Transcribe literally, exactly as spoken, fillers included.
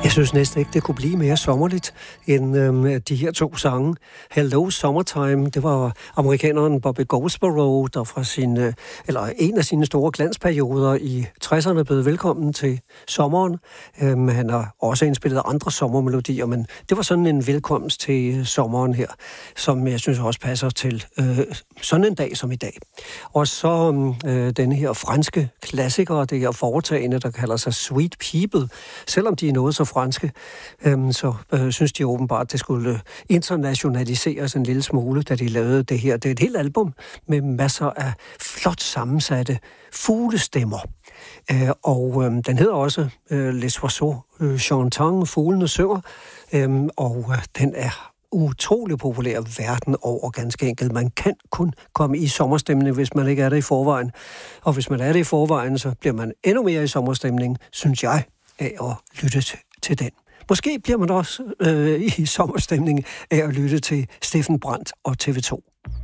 Jeg synes næsten ikke, det kunne blive mere sommerligt end øhm, de her to sange. Hello Summertime, det var amerikaneren Bobby Goldsboro, der fra sin, øh, eller en af sine store glansperioder i tresserne blev velkommen til sommeren. Øhm, han har også indspillet andre sommermelodier, men det var sådan en velkomst til sommeren her, som jeg synes også passer til øh, sådan en dag som i dag. Og så øh, denne her franske klassiker, det her foretagende, der kalder sig Sweet People, selvom de er noget så franske, øhm, så øh, synes de åbenbart, at det skulle internationaliseres en lille smule, da de lavede det her. Det er et helt album med masser af flot sammensatte fuglestemmer. Øh, og øh, den hedder også øh, Les Oiseaux øh, Chantants, fuglene synger, øh, og øh, den er utrolig populær verden over, ganske enkelt. Man kan kun komme i sommerstemning, hvis man ikke er det i forvejen. Og hvis man er det i forvejen, så bliver man endnu mere i sommerstemning, synes jeg, af at lytte til, til den. Måske bliver man også øh, i sommerstemning af at lytte til Steffen Brandt og T V to.